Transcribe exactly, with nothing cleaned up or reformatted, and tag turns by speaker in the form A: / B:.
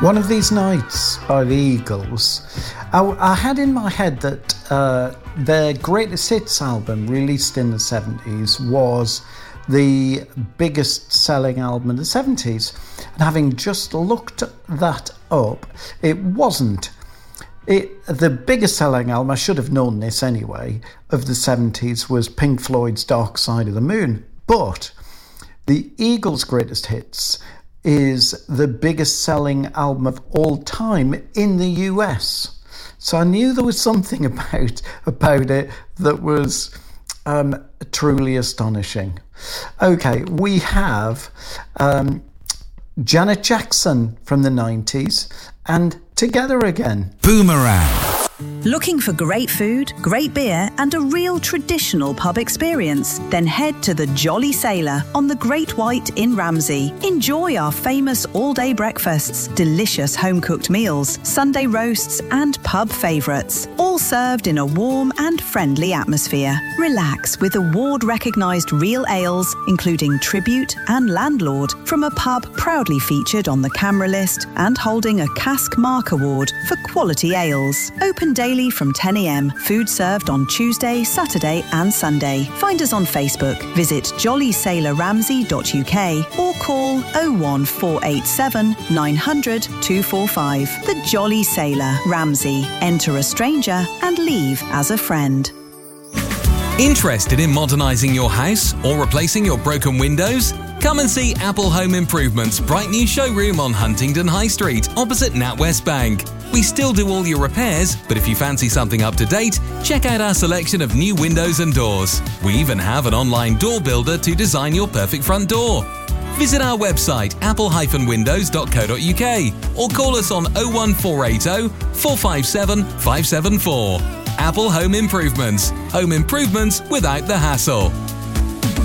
A: One of These Nights by the Eagles. I, I had in my head that uh, their greatest hits album, released in the seventies, was the biggest selling album in the seventies. And having just looked that up, it wasn't. It, the biggest selling album, I should have known this anyway, of the seventies was Pink Floyd's Dark Side of the Moon. But the Eagles' greatest hits is the biggest selling album of all time in the U S. So I knew there was something about about it that was um, truly astonishing. Okay, we have um, Janet Jackson from the nineties and Together Again.
B: Boomerang.
C: Looking for great food, great beer and a real traditional pub experience? Then head to the Jolly Sailor on the Great White in Ramsey. Enjoy our famous all-day breakfasts, delicious home-cooked meals, Sunday roasts and pub favourites, all served in a warm and friendly atmosphere. Relax with award-recognised real ales, including Tribute and Landlord, from a pub proudly featured on the Camera List and holding a Cask Mark Award for quality ales. Open daily from ten a.m. Food served on Tuesday, Saturday and Sunday. Find us on Facebook. Visit jolly sailor ramsey dot u k or call oh one four eight seven nine hundred two four five. The Jolly Sailor, Ramsey. Enter a stranger and leave as a friend.
B: Interested in modernising your house or replacing your broken windows? Come and see Apple Home Improvement's bright new showroom on Huntingdon High Street, opposite NatWest Bank. We still do all your repairs, but if you fancy something up to date, check out our selection of new windows and doors. We even have an online door builder to design your perfect front door. Visit our website apple dash windows dot co dot u k or call us on oh one four eight oh four five seven five seven four. Apple Home Improvements. Home improvements without the hassle.